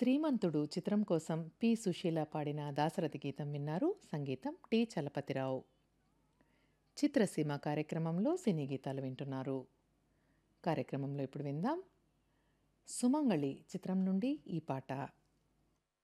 'శ్రీమంతుడు' చిత్రం కోసం పి. సుశీల పాడిన దాశరథి గీతం విన్నారు. సంగీతం టి. చలపతిరావు. చిత్రసీమ కార్యక్రమంలో సినీ గీతాలు వింటున్నారు. కార్యక్రమంలో ఇప్పుడు విందాం 'సుమంగళి' చిత్రం నుండి ఈ పాట.